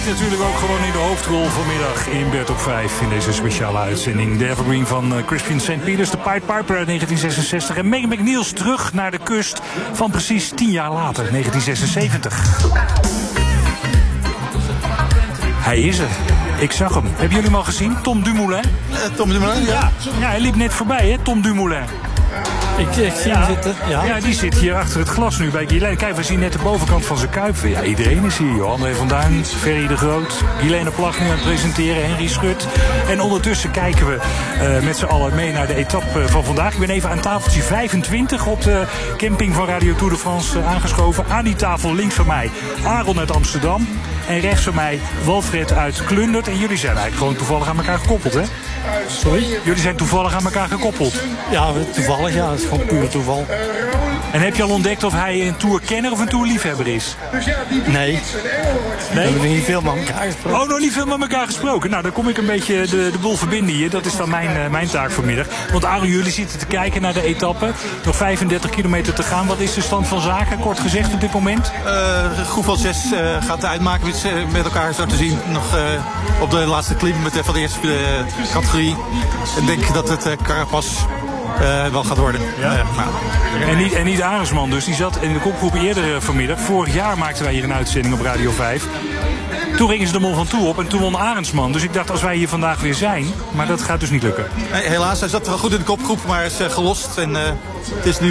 Natuurlijk ook gewoon in de hoofdrol vanmiddag in Bert op 5 in deze speciale uitzending. De Evergreen van Crispian St. Peters, de Pied Piper uit 1966. En Megan McNeil's terug naar de kust van precies 10 jaar later, 1976. Hij is er. Ik zag hem. Hebben jullie hem al gezien? Tom Dumoulin? Tom Dumoulin, ja. Ja, hij liep net voorbij, hè, Tom Dumoulin. Ik zie hem zitten. Ja, die zit hier achter het glas nu bij Guilaine. Kijk, we zien net de bovenkant van zijn kuip. Ja, iedereen is hier, joh. André van Duin, Ferry de Groot, Guilaine Plag nu aan het presenteren, Henry Schut. En ondertussen kijken we met z'n allen mee naar de etappe van vandaag. Ik ben even aan tafeltje 25 op de camping van Radio Tour de France aangeschoven. Aan die tafel links van mij Aaron uit Amsterdam. En rechts van mij Walfred uit Klundert. En jullie zijn eigenlijk gewoon toevallig aan elkaar gekoppeld, hè? Sorry? Jullie zijn toevallig aan elkaar gekoppeld. Ja, toevallig, ja. Dat is gewoon puur toeval. En heb je al ontdekt of hij een tourkenner of een tourliefhebber is? Nee. We hebben niet veel met elkaar gesproken. Oh, nog niet veel met elkaar gesproken. Nou, dan kom ik een beetje de boel verbinden hier. Dat is dan mijn taak vanmiddag. Want Aaron, jullie zitten te kijken naar de etappe. Nog 35 kilometer te gaan. Wat is de stand van zaken, kort gezegd, op dit moment? Groep van 6 gaat uitmaken met elkaar zo te zien. Nog op de laatste klim van de eerste categorie. Ik denk dat het Carapaz wel gaat worden. Ja. En niet Arendsman dus. Die zat in de kopgroep eerder vanmiddag. Vorig jaar maakten wij hier een uitzending op Radio 5. Toen gingen ze de Mont Ventoux op en toen won Arendsman. Dus ik dacht, als wij hier vandaag weer zijn. Maar dat gaat dus niet lukken. Helaas, hij zat wel goed in de kopgroep, maar is gelost. En het is nu